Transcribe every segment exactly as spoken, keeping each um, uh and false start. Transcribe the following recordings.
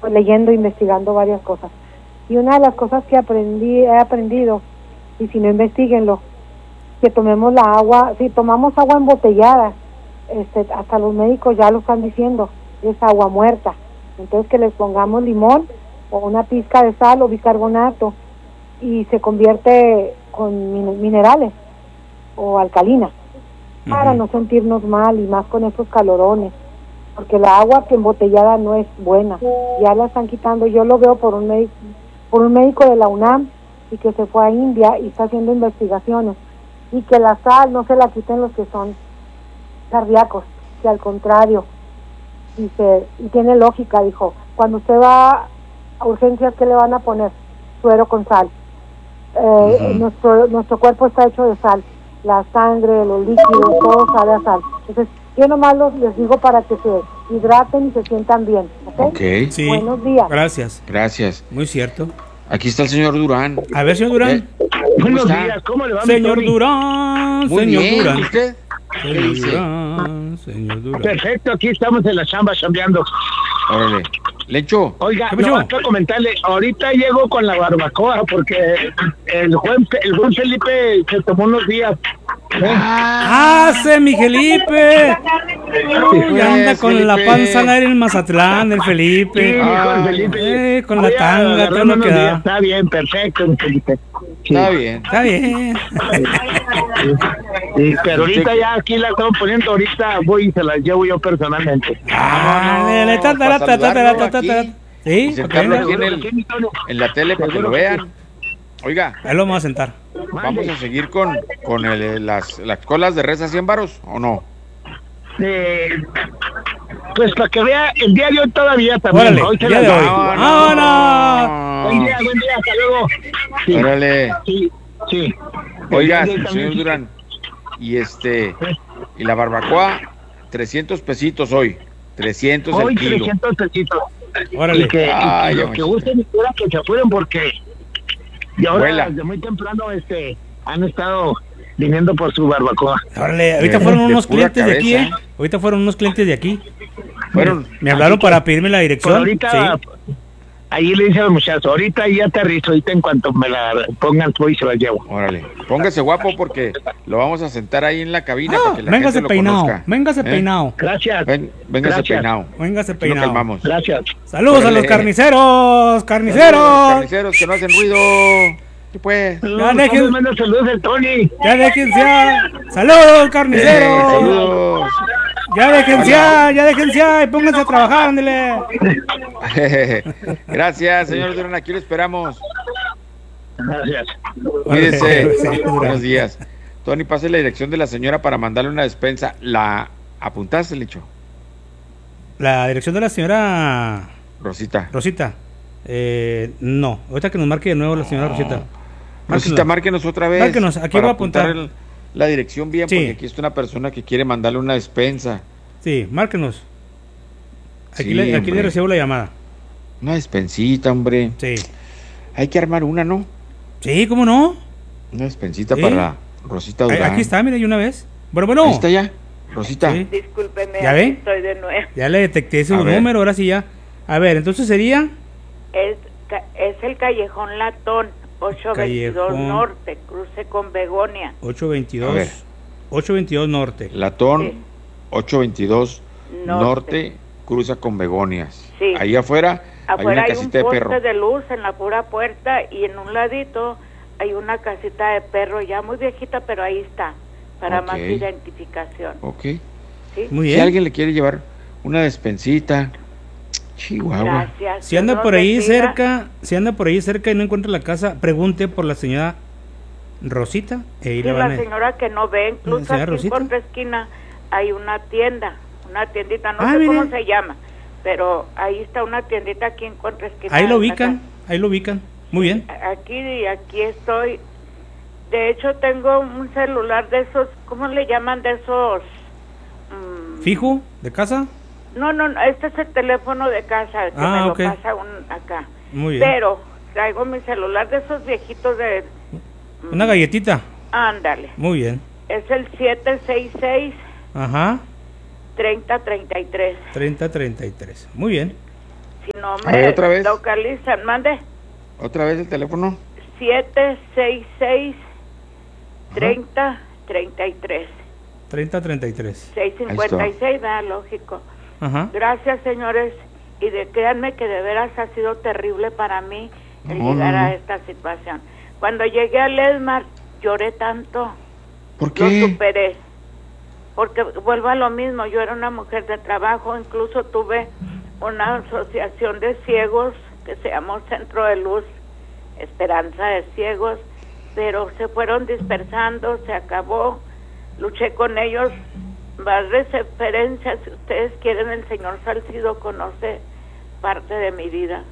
pues, leyendo, investigando varias cosas. Y una de las cosas que aprendí, he aprendido, y si no, investiguenlo, que tomemos la agua, si tomamos agua embotellada, este, hasta los médicos ya lo están diciendo, es agua muerta. Entonces que les pongamos limón o una pizca de sal o bicarbonato y se convierte con min- minerales o alcalina, uh-huh, para no sentirnos mal, y más con esos calorones, porque la agua que embotellada no es buena, ya la están quitando. Yo lo veo por un médico, por un médico de la UNAM, y que se fue a India y está haciendo investigaciones, y que la sal no se la quiten los que son cardíacos, que al contrario, dice, y tiene lógica, dijo, cuando usted va a urgencias, ¿qué le van a poner? Suero con sal. Eh, uh-huh. nuestro, nuestro cuerpo está hecho de sal, la sangre, los líquidos, todo sabe a sal. Entonces, yo nomás los, les digo para que se hidraten y se sientan bien, ¿ok? Okay. Sí. Buenos días. Gracias. Gracias. Muy cierto. Aquí está el señor Durán. A ver, señor Durán. ¿Eh? Buenos está? días, ¿cómo le va, señor mi Tony? Durán? Muy señor bien, Durán. ¿usted? Señor Durán, señor Durán. Perfecto, aquí estamos en la chamba chambeando. Órale. Lencho. Oiga, ¿Qué no pasó? vas a comentarle, ahorita llego con la barbacoa porque el buen, el buen Felipe se tomó unos días. ¿eh? ¡Ah, ese mi Felipe! Uy, anda con Felipe. la panza al aire en Mazatlán, el Sí, Felipe. con el Felipe. Eh, con Voy la a tanga, agarrar todo lo unos que días. da. Está bien, perfecto, mi Felipe. Sí. Está bien. Está bien. Sí, pero ahorita ya aquí la estamos poniendo, ahorita voy y se las llevo yo personalmente. Ah, le- le- ta- ta- para ta- ta- ta- saludarlo ta- ta- aquí. ta- Y Sí, sentarlo ok. aquí en, el, en la tele para que lo vean. Oiga, Ahí lo vamos a sentar. ¿vamos a seguir con, con el, las, las colas de res a cien varos o no? Eh, pues para que vea el día de hoy todavía también. Órale, Hoy se día las de hoy. llevo. ¡Vámonos! Buen día, buen día, hasta luego. Sí, Órale. sí, sí. Oiga, El día de hoy señor también. Durán, y este, y la barbacoa, trescientos pesitos hoy, trescientos Hoy el kilo. trescientos pesitos. Órale. Y que, y Ay, que los ya que me gusten y quieran que se apuren porque y ahora Vuela. desde muy temprano este han estado viniendo por su barbacoa. Órale, ahorita De- fueron de unos pura clientes de aquí, ¿eh? cabeza. Ahorita fueron unos clientes de aquí. Fueron, Me hablaron para pedirme la Por dirección. ahorita Sí. ahí le dice al muchacho, ahorita ya aterrizo, ahorita en cuanto me la pongan voy y se la llevo. órale, póngase guapo porque lo vamos a sentar ahí en la cabina Ah, para que la véngase gente lo peinado, conozca. véngase ¿Eh? peinado, Gracias. Ven, véngase Gracias. peinado. véngase Así lo peinado. calmamos. Gracias. Saludos Órale. a los carniceros, carniceros. Carniceros que no hacen ruido. ¿Qué pues? Saludos, dejen- todos manden saludos del Tony. Ya déjense ya. Saludos, Eh, carniceros. saludos. Ya déjense ya, ya déjense ya y pónganse a trabajar, ándele. Gracias, señor Durán, aquí lo esperamos. Gracias. Cuídese. Sí, Durán. Buenos días. Tony, pase la dirección de la señora para mandarle una despensa. ¿La apuntaste, Licho? La dirección de la señora Rosita. Rosita. Eh, no, ahorita que nos marque de nuevo la señora Rosita. Rosita, márquenos otra vez. Márquenos, aquí para voy a apuntar. el- la dirección bien, Sí. porque aquí está una persona que quiere mandarle una despensa. Sí, márquenos. Aquí, Sí, le, aquí hombre. le recibo la llamada. Una despensita, hombre. Sí. Hay que armar una, ¿no? Sí, ¿cómo no? Una despensita Sí. para Rosita Ahí- Durán. Aquí está, mira, de una vez. Bueno, bueno. Ahí está ya. Rosita. Sí. Discúlpeme, ¿Ya aquí ve? estoy de nuevo. Ya le detecté su A ver. número, ahora sí ya. A ver, entonces sería Es, ca- es el Callejón Latón, ochocientos veintidós Callejón. Norte, cruce con Begonia. ocho A ver. veintidós. ocho veintidós Norte. Latón Sí. ochocientos veintidós Norte. Norte. Cruza con Begonias. Sí. Ahí afuera, Afuera hay hay, una un casita de poste perro. de luz en la pura puerta y en un ladito hay una casita de perro ya muy viejita, pero ahí está, para Ok. más identificación. Ok. ¿Sí? Muy Si bien. alguien le quiere llevar una despensita, Chihuahua. Gracias. Si anda Dios por ahí bendiga. cerca, si anda por ahí cerca y no encuentra la casa, pregunte por la señora Rosita. Y ahí Sí, le van la a... señora que no ve, incluso ¿Señora aquí Rosita? en esquina hay una tienda, una tiendita, no Ah, sé mire. cómo se llama, pero ahí está una tiendita aquí en esquina. Ahí lo de la ubican, ahí lo ubican. Muy bien. casa. Aquí, aquí estoy. De hecho, tengo un celular de esos, ¿cómo le llaman? De esos... mm, ¿Fijo? ¿De casa? No, no, no, este es el teléfono de casa que Ah, me ok. lo pasa un, acá. Muy bien. Pero traigo mi celular de esos viejitos de... Una galletita. Ándale. Muy bien. Es el siete seis seis, Ajá. treinta treinta y tres. treinta treinta y tres. Muy bien. Si no, no A ver, me otra vez. localizan. Mande. ¿Otra vez el teléfono? siete seis seis, treinta, treinta y tres. treinta treinta y tres. seiscientos cincuenta y seis, da lógico. Ajá. Gracias, señores. Y de créanme que de veras ha sido terrible para mí el No, llegar no, no. a esta situación. Cuando llegué a Lesmar, lloré tanto. ¿Por Lo qué? superé. Porque vuelvo a lo mismo, yo era una mujer de trabajo, incluso tuve una asociación de ciegos que se llamó Centro de Luz, Esperanza de Ciegos, pero se fueron dispersando, se acabó, luché con ellos, más referencias, si ustedes quieren, el señor Salcido conoce parte de mi vida,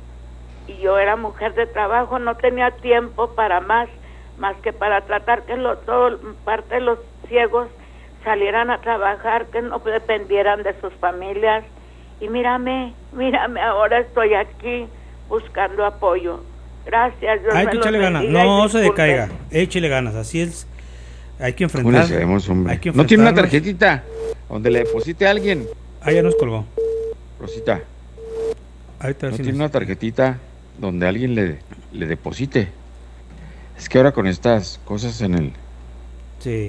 y yo era mujer de trabajo, no tenía tiempo para más, más que para tratar que lo, todo, parte de los ciegos salieran a trabajar, que no dependieran de sus familias, y mírame, mírame, ahora estoy aquí buscando apoyo. Gracias, Dios Hay me que los echarle ganas, bendiga y no se disculpen. decaiga, échele ganas, así es. Hay que ¿Cómo le enfrentar. hacemos, hombre? Hay que ¿No tiene una enfrentarnos. tarjetita donde le deposite a alguien? Ah, ya nos colgó. Rosita, Ahorita a ver ¿no si tiene nos- una tarjetita donde alguien le, le deposite? Es que ahora con estas cosas en el... Sí.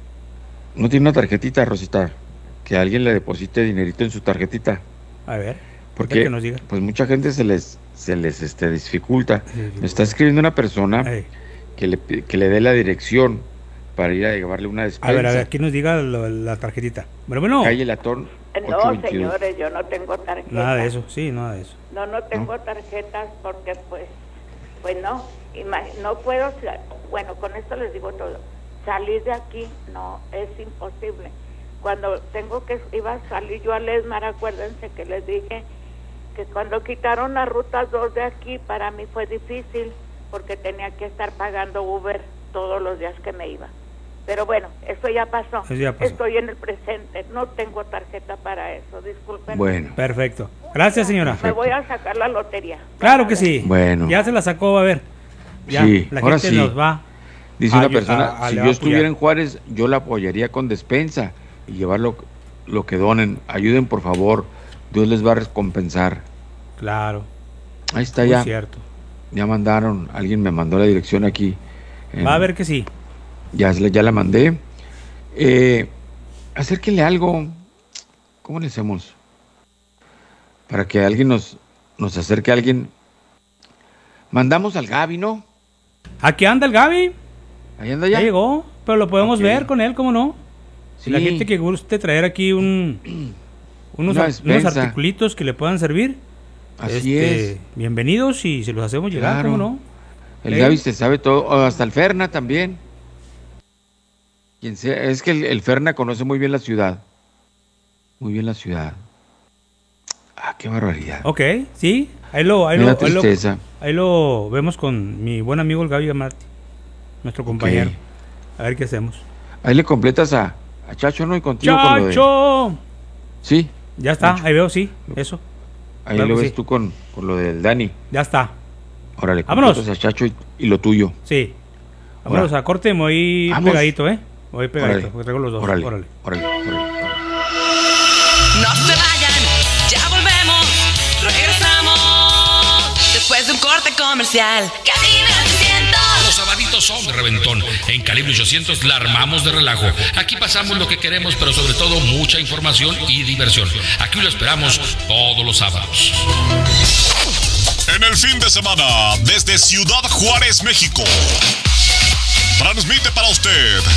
¿No tiene una tarjetita, Rosita? Que alguien le deposite dinerito en su tarjetita. A ver. Porque que nos diga. pues mucha gente se les se les este dificulta. Sí, sí, Me está escribiendo una persona Ey. que le pi- que le dé la dirección para ir a llevarle una despensa. A ver, a ver, aquí nos diga lo- la tarjetita. Bueno, bueno. Calle Latón No, ocho veintidós. señores, yo no tengo tarjeta. Nada de eso, sí, nada de eso. No, no tengo tarjetas porque pues, pues no, ima- no puedo, sa- bueno, con esto les digo todo, salir de aquí no, es imposible. Cuando tengo que, iba a salir yo a Lesmar, acuérdense que les dije que cuando quitaron las rutas dos de aquí, para mí fue difícil porque tenía que estar pagando Uber todos los días que me iba. Pero bueno, eso ya pasó. Eso ya pasó. Estoy en el presente, no tengo tarjeta para eso, disculpen. Bueno, Perfecto. Gracias, señora. Me voy a sacar la lotería. Claro que sí. Bueno. Ya se la sacó, a ver. Ya, Sí, la ahora gente sí. nos va. dice a una ayu- persona, a- a- si le yo va a estuviera apoyar. en Juárez, yo la apoyaría con despensa y llevar lo, lo que donen. Ayuden, por favor. Dios les va a recompensar. Claro. Ahí está Muy ya. cierto. Ya mandaron, alguien me mandó la dirección aquí. en- Va a ver que sí. Ya, se la- ya la mandé. Eh, acérquenle algo. ¿Cómo le hacemos? Para que alguien nos, nos acerque a alguien. Mandamos al Gaby, ¿no? Aquí anda el Gaby. Ahí anda Ya ya. llegó. Pero lo podemos Ok. ver con él, ¿cómo no? Si la Sí. gente que guste traer aquí un unos, Una ar- unos despensa. articulitos que le puedan servir. Así este, es. Bienvenidos y se los hacemos llegar, Claro. ¿cómo no? El Sí. Gaby se sabe todo. o hasta el Ferna también. Quien sea, es que el, el Ferna conoce muy bien la ciudad. Muy bien la ciudad. Ah, qué barbaridad. Ok, sí. Ahí lo, ahí Me lo, da ahí lo, tristeza. ahí lo vemos con mi buen amigo el Gaby Martí, nuestro compañero. A ver qué hacemos. Ahí le completas a, a Chacho, ¿no? Y contigo con lo de... ¡Chacho! Sí, Ya está, Chacho. ahí veo, sí, eso. ahí Claro lo que ves sí. tú con, con lo del Dani. Ya está. Órale, Vámonos. completas a Chacho y, y lo tuyo. Sí. Vámonos Ahora. a corte, me voy Vamos. pegadito, ¿eh? Me voy pegadito, Órale, porque traigo los dos. órale, Órale. órale, órale, órale. No se vayan, ya volvemos, regresamos después de un corte comercial. Cabina ochocientos. Los sabaditos son de reventón. En Calibre ochocientos la armamos de relajo. Aquí pasamos lo que queremos, pero sobre todo mucha información y diversión. Aquí lo esperamos todos los sábados. En el fin de semana, desde Ciudad Juárez, México, transmite para usted